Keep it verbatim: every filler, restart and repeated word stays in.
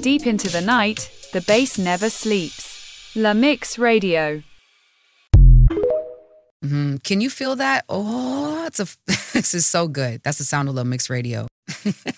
deep into the night, the bass never sleeps. La Mix Radio. Mm-hmm. Can you feel that? Oh, it's a, this is so good. That's the sound of La Mix Radio.